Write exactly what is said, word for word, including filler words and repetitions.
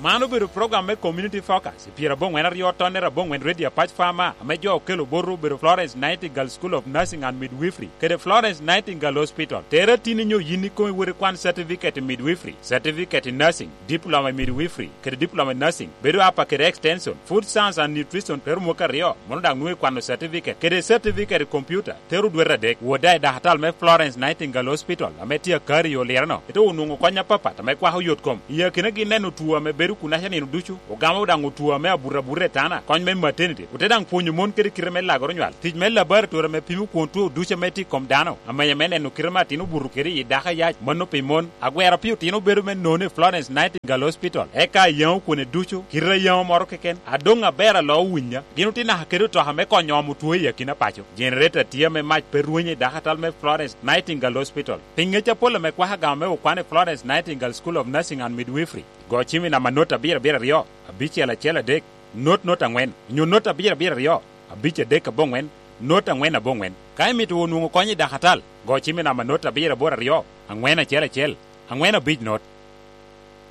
mano bedo program me community focus piera bong wen ariyo tonne rabong wen radio patch farmer ame jo kelo boru bedo Florence Nightingale School of Nursing and Midwifery kede Florence Nightingale Hospital tera tini nyo yini ko wore kwan certificate midwifery certificate in nursing diploma midwifery kede diploma nursing bedo apa kede extension food science and nutrition teru mokario mono dang nwe kwano certificate kede certificate computer teru dwera dek wodai da hatal me Florence Nightingale Hospital ame tia kario lerno eto unungo kwanya papa tame kwa hoyot kom iya kene gineno tuwa me beru kuna shani nduchu ogamo dango tuwa me abura bure tana kony me maternity utedang ponyo mon kede kireme lagoro nywal tij me laboratory me pimu kontu duche meti kom dano amaya mene no kirema tinu buru kede yidaka yaj mono pimon agwera piu tinu beru me none Florence Nightingale Hospital eka yaw kone duchu kira yaw moro keken adonga bera lo winya ginu tina hakedo to hame konyo mutuwe yakina pacho generator tia me mach peruenye dahatal me Florence Nightingale Hospital pingecha pole me kwa hagame ukwane Florence Nightingale School of Nursing and Midwifery go chimi na manota bira bira rio abiche la chela dek not not angwen nyu nota bira bira rio abiche dek bongwen not angwen abongwen kai mitu nungo konyi dahatal go chimi na manota bira bora rio angwen chela chel angwen abich not